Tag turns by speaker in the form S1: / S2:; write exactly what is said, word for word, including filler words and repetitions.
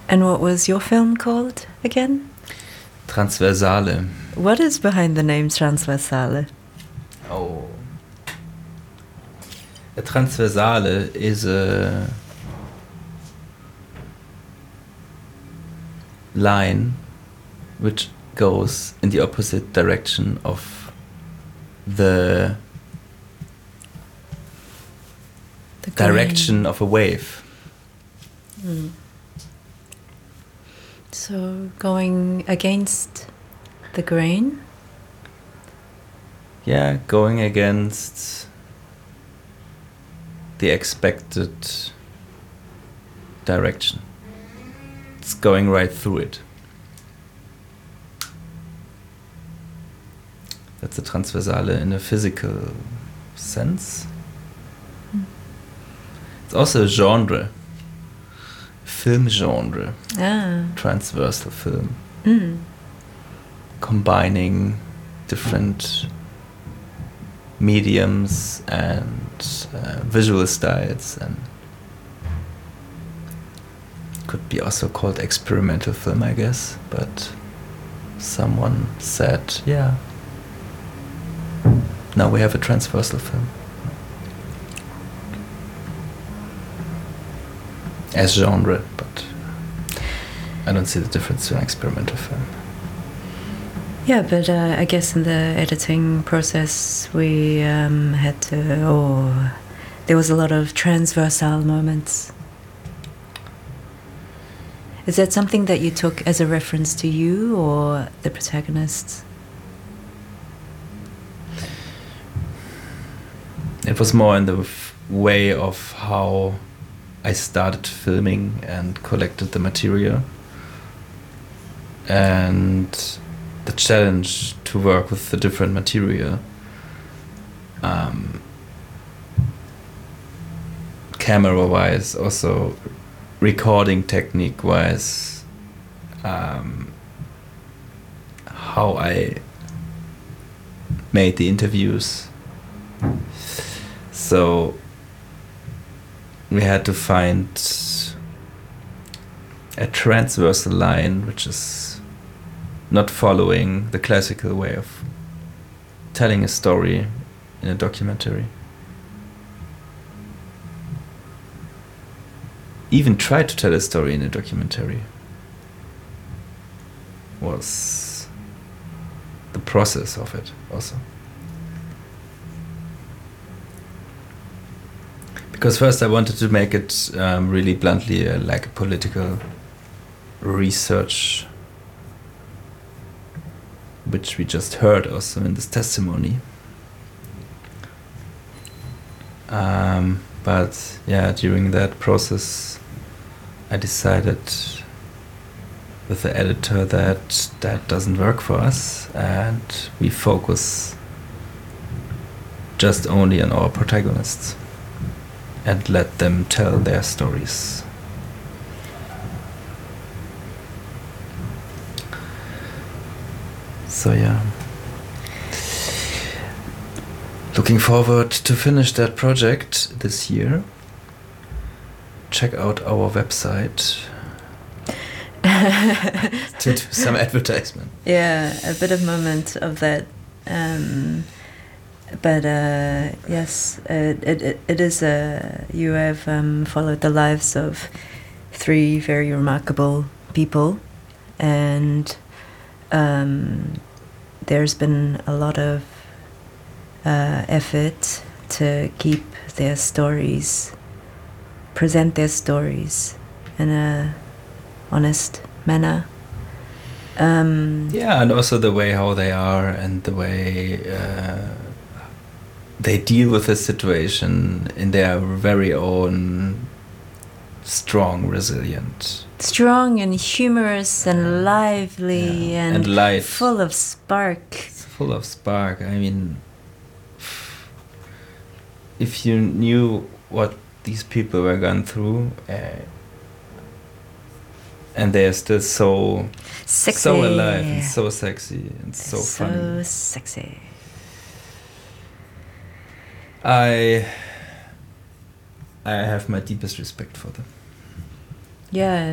S1: And what was your film called again?
S2: Transversale.
S1: What is behind the name Transversale?
S2: Oh. A transversale is a line which goes in the opposite direction of the,
S1: The
S2: direction
S1: grain.
S2: of a wave.
S1: Mm. So going against the grain?
S2: Yeah, going against the expected direction. It's going right through it. That's a transversale in a physical sense.
S1: Mm.
S2: It's also a genre, film genre,
S1: Ah.
S2: transversal film,
S1: Mm.
S2: combining different mediums and uh, visual styles, and could be also called experimental film, I guess, but someone said, yeah, now we have a transversal film as genre, but I don't see the difference to an experimental film.
S1: Yeah, but uh, I guess in the editing process we um, had to, oh, there was a lot of transversal moments. Is that something that you took as a reference to you or the protagonists?
S2: It was more in the f- way of how I started filming and collected the material, and the challenge to work with the different material, um, camera wise, also recording technique wise, um, how I made the interviews. So we had to find a transversal line which is not following the classical way of telling a story in a documentary. Even try to tell a story in a documentary was the process of it also. Because first I wanted to make it um, really bluntly uh, like a political research, which we just heard also in this testimony. Um, but yeah, during that process I decided with the editor that that doesn't work for us, and we focus just only on our protagonists and let them tell their stories. So yeah, looking forward to finish that project this year. Check out our website to do some advertisement.
S1: Yeah, a bit of moment of that. Um, but uh, yes, uh, it, it it is a. You have um, followed the lives of three very remarkable people, and um, there's been a lot of uh, effort to keep their stories, present their stories in a honest manner. Um,
S2: Yeah, and also the way how they are and the way uh, they deal with the situation in their very own strong, resilient,
S1: strong and humorous and lively
S2: yeah,
S1: and,
S2: and light,
S1: full of spark.
S2: It's full of spark. I mean, if you knew what these people were gone through, uh, and they are still so
S1: Sexy.
S2: so alive and so sexy and so,
S1: so
S2: funny.
S1: sexy.
S2: I I have my deepest respect for them.
S1: Yeah.